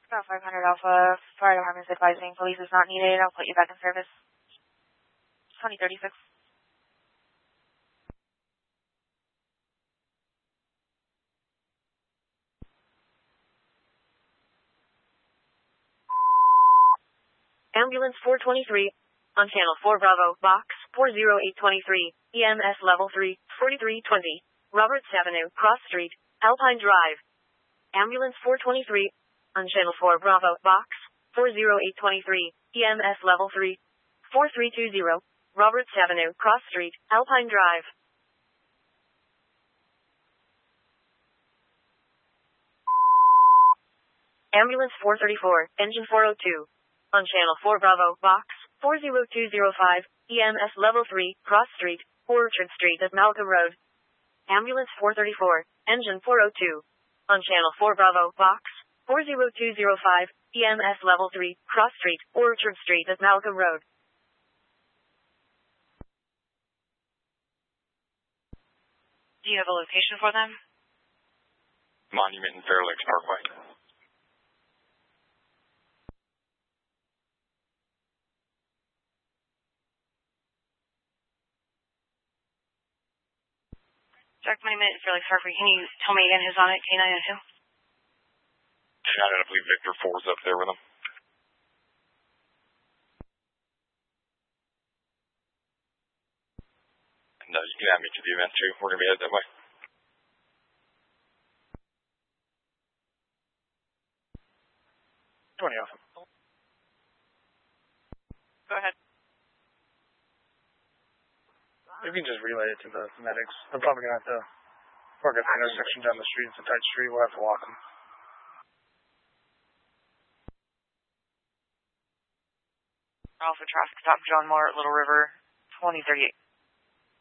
About 500 Alpha, fire department is advising police is not needed. I'll put you back in service. 2036. Ambulance 423, on Channel 4 Bravo, Box 40823, EMS Level 3, 4320, Roberts Avenue, Cross Street, Alpine Drive. Ambulance 423, on Channel 4 Bravo, Box 40823, EMS Level 3, 4320, Roberts Avenue, Cross Street, Alpine Drive. Ambulance 434, Engine 402. On Channel 4 Bravo, Box 40205, EMS Level 3, Cross Street, Orchard Street at Malcolm Road. Ambulance 434, Engine 402. On Channel 4 Bravo, Box 40205, EMS Level 3, Cross Street, Orchard Street at Malcolm Road. Do you have a location for them? Monument and Fair Lakes Parkway. Direct Monument and Fair Lakes Parkway. Can you tell me again who's on it? K9 and who? K9, I believe Victor 4's up there with him. And you can add me to the event too. We're going to be headed that way. Alpha. Go ahead. You can just relay it to the medics. They're probably going to have to work at the intersection down the street. It's a tight street. We'll have to walk them. Alpha traffic stop, John Moore, Little River, 2038.